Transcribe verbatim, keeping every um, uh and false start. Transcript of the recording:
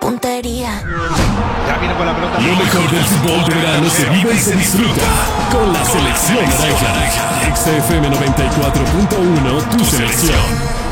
puntería. Ya viene con la pelota. Lo mejor del fútbol de verano se vive y se disfruta con la selección naranja. X F M noventa y cuatro punto uno, tu selección.